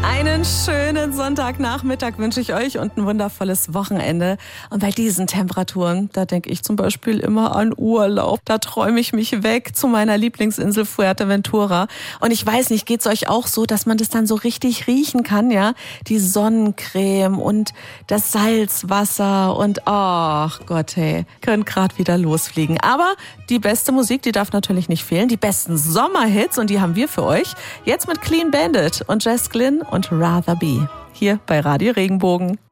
Einen schönen Sonntagnachmittag wünsche ich euch und ein wundervolles Wochenende. Und bei diesen Temperaturen, da denke ich zum Beispiel immer an Urlaub. Da träume ich mich weg zu meiner Lieblingsinsel Fuerteventura. Und ich weiß nicht, geht's euch auch so, dass man das dann so richtig riechen kann, ja? Die Sonnencreme und das Salzwasser und ach Gott, hey, können gerade wieder losfliegen. Aber die beste Musik, die darf natürlich nicht fehlen. Die besten Sommerhits und die haben wir für euch. Jetzt mit Clean Bandit und Jess Glynn und Rather Be. Hier bei Radio Regenbogen.